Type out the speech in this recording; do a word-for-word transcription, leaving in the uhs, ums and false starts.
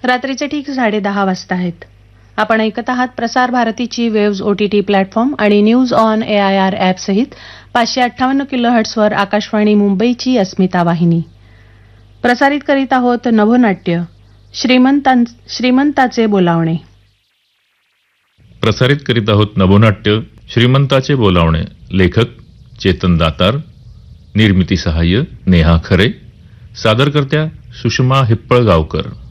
रात्रीचे ठीक साडे दहा वाजता आहेत. आपण ऐकत आहात प्रसार भारतीची वेव्ज ओटीटी प्लॅटफॉर्म आणि news on A I R app सहित पाचशे अठ्ठावन्न किलो हर्ट्सवर आकाशवाणी मुंबईची अस्मिता वाहिनी. प्रसारित करीत आहोत नभोनाट्य श्रीमंतां श्रीमंताचे बोलावणे. प्रसारित करीत आहोत नभोनाट्य श्रीमंताचे बोलावणे. लेखक चेतन दातार, निर्मिती सहाय्य नेहा खरे, सादरकर्त्या सुषमा हिप्पळगावकर.